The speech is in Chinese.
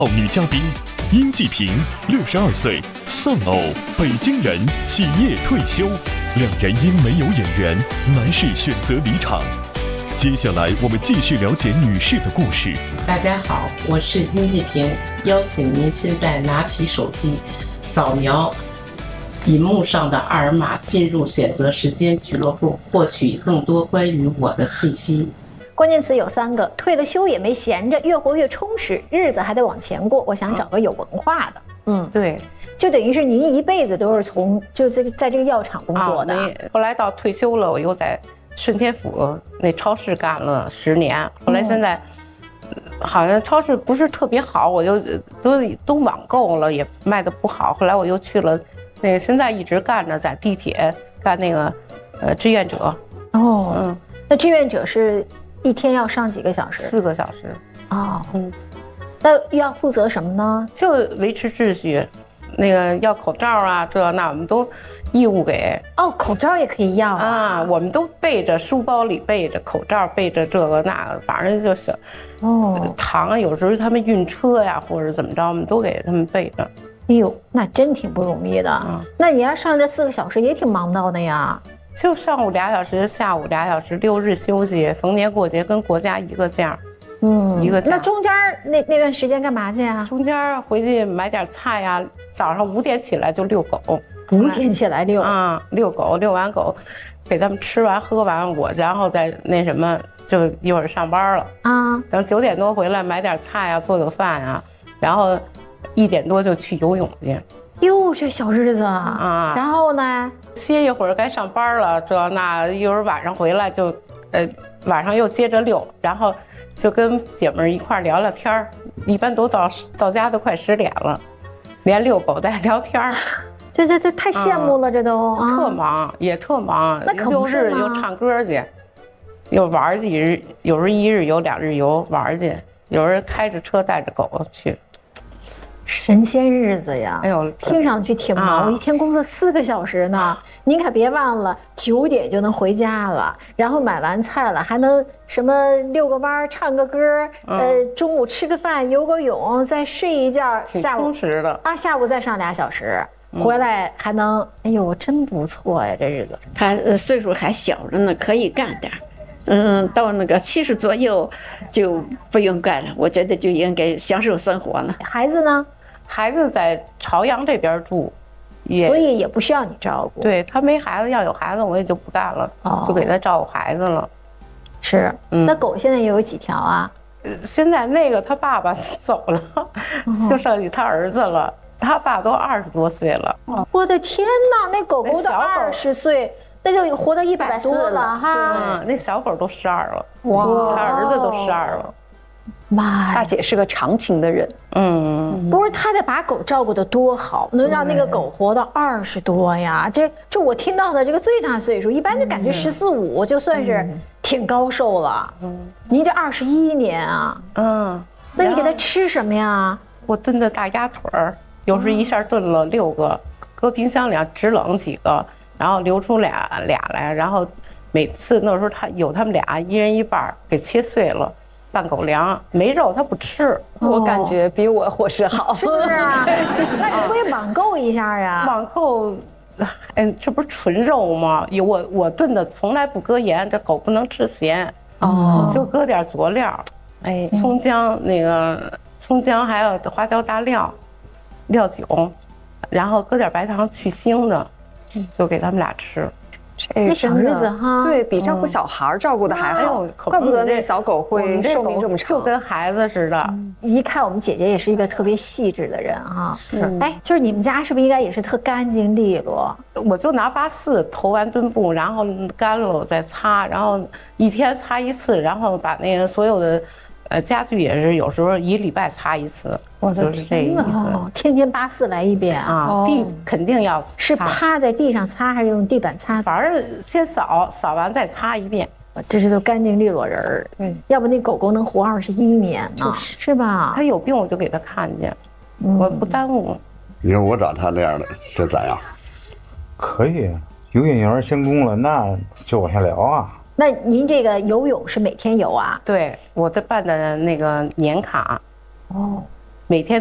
女嘉宾殷继平，62岁，丧偶，北京人，企业退休，两人因没有演员，男士选择离场。接下来我们继续了解女士的故事。 大家好，我是殷继平，邀请您现在拿起手机，扫描荧幕上的二维码，进入选择时间俱乐部，获取更多关于我的信息。 关键词有3个：退了休也没闲着，越活越充实，日子还得往前过。我想找个有文化的。 对， 就等于是您一辈子都是在这个药厂工作的。 后来到退休了，我又在顺天府那超市干了10年。后来现在好像超市不是特别好，我就都网购了，也卖的不好。后来我又去了那个，现在一直干着，在地铁干那个志愿者。 那志愿者是一天要上几个小时 ？4个小时。 那要负责什么呢？ 就维持秩序，那个要口罩啊，这那我们都义务给。 口罩也可以要啊，我们都备着，书包里备着口罩，备着这个那个，反正就是。糖有时候他们运车呀，或者怎么着，我们都给他们备着。 哎呦，那真挺不容易的。那你要上这4个小时，也挺忙到的呀。 就上午2小时，下午2小时，6日休息，逢年过节跟国家一个价。一个价。 那中间那段时间干嘛去啊？ 中间回去买点菜呀，早上5点起来就遛狗。 5点起来遛啊，遛狗，遛完狗，给他们吃完喝完，我然后再那什么，就一会儿上班了啊。等9点多回来买点菜呀，做饭呀，然后1点多就去游泳去。 哟，这小日子啊！然后呢， 歇一会儿该上班了，这那一会儿晚上回来就，晚上又接着遛，然后就跟姐们一块聊聊天，一般都到家都快10点了，连遛狗带聊天。 这太羡慕了，这都特忙，也特忙。 那可不是吗？ 6日又唱歌去，又玩几日，有时1日游2日游玩去，有人开着车带着狗去。 神仙日子呀！ 哎呦， 听上去挺忙。我一天工作4个小时呢，您可别忘了9点就能回家了，然后买完菜了，还能什么遛个弯、唱个歌，中午吃个饭、游个泳，再睡一觉， 下午充实的啊，下午再上2小时，回来还能，哎呦，真不错呀，这日子。 他岁数还小着呢，可以干点。到那个70左右就不用干了，我觉得就应该享受生活了。 孩子呢？ 孩子在朝阳这边住， 所以也不需要你照顾。 对，他没孩子，要有孩子我也就不干了，就给他照顾孩子了。 是，那狗现在有几条啊？ 现在那个他爸爸走了，就剩下他儿子了。他爸都20多岁了。 我的天哪，那狗狗都20岁。那就活到100多了哈。 那小狗都12了，哇，他儿子都12了。 妈呀， 大姐是个长情的人。 不是，他得把狗照顾得多好，能让那个狗活到20多呀？这我听到的这个最大岁数，一般就感觉14、15就算是挺高寿了。您这21年啊，那你给他吃什么呀？ 我炖的大鸭腿儿，有时一下炖了6个，搁冰箱里直冷几个。然后留出俩来，然后每次那时候他们俩一人一半，给切碎了拌狗粮，没肉他不吃。 我感觉比我伙食好， 是不是啊？那你可以网购一下呀。 网购，这不是纯肉吗？我炖的从来不搁盐，这狗不能吃咸，就搁点佐料，葱姜葱姜还有花椒大料酒，然后搁点白糖去腥的。就给他们俩吃， 那小日子哈， 对比照顾小孩照顾的还好，怪不得那小狗会寿命这么长， 就跟孩子似的。 一看我们姐姐也是一个特别细致的人哈。是，就是你们家是不是应该也是特干净利落？ 我就拿84投完墩布，然后干了我再擦，然后一天擦1次，然后把那个所有的家具也是有时候1礼拜擦1次。就是这意思， 天天84来一遍啊！地肯定要是趴在地上擦还是用地板擦？ 反正先扫完再擦1遍。 这是都干净利落人儿，对，要不那狗狗能活21年呢，是吧？ 它有病我就给它看见，我不耽误。 你说我找他这样的是咋样？ 可以，有眼缘先攻了，那就往下聊啊。 那您这个游泳是每天游啊？ 对，我的办的那个年卡。 每天。